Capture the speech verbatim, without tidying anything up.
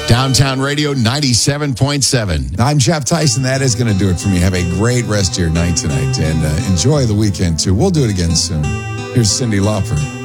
Downtown Radio ninety-seven point seven. I'm Jeff Tyson. That is going to do it for me. Have a great rest of your night tonight and uh, enjoy the weekend, too. We'll do it again soon. Here's Cyndi Lauper.